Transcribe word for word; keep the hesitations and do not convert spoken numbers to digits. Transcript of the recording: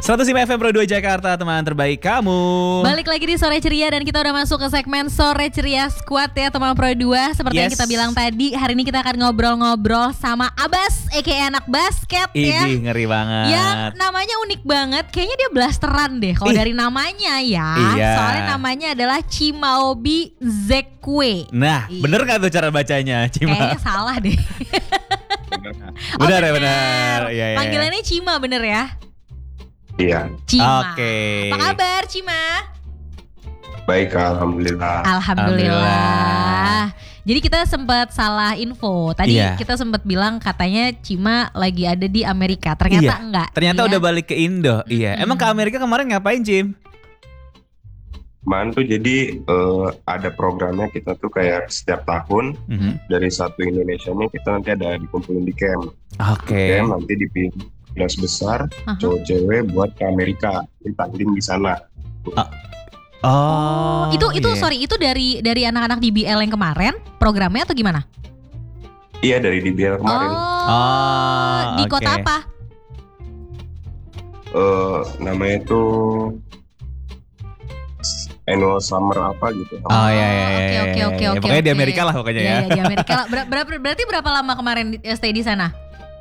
seratus lima F M Pro dua Jakarta, teman terbaik kamu. Balik lagi di Sore Ceria dan kita udah masuk ke segmen Sore Ceria Squad ya teman Pro dua. Seperti yes. yang kita bilang tadi, hari ini kita akan ngobrol-ngobrol sama Abbas aka anak basket. Idih, ya. Idih, ngeri banget. Yang namanya unik banget, kayaknya dia blasteran deh kalau dari namanya ya. Iya. Soalnya namanya adalah Chimaobi Zekwe. Nah, iya. bener gak tuh cara bacanya, Cima? Kayaknya salah deh. oh, bener ya, bener. Ya, ya. Panggilannya Cima bener ya? Iya. Cima. Oke. Okay. Apa kabar Cima? Baik, alhamdulillah. Alhamdulillah. Alhamdulillah. Jadi kita sempat salah info. Tadi iya. kita sempat bilang katanya Cima lagi ada di Amerika. Ternyata iya. enggak. Ternyata iya. udah balik ke Indo. Mm-hmm. Iya. Emang ke Amerika kemarin ngapain, Cim? Man tuh jadi uh, ada programnya kita tuh kayak setiap tahun mm-hmm. dari satu Indonesia nih kita nanti ada dikumpulin di camp. Oke. Okay. Camp nanti dipilih kelas besar, uh-huh. cowok cewek buat ke Amerika, ditanding di sana. Uh, oh, oh, itu itu yeah. sorry itu dari dari anak-anak D B L yang kemarin programnya atau gimana? Iya dari D B L kemarin. Oh, oh di okay. kota apa? Uh, namanya tuh annual summer apa gitu. Oh iya iya iya. Oke oke oke oke. Pokoknya di Amerika lah pokoknya ya. Iya di Amerika. Ber- ber- berarti berapa lama kemarin stay di sana?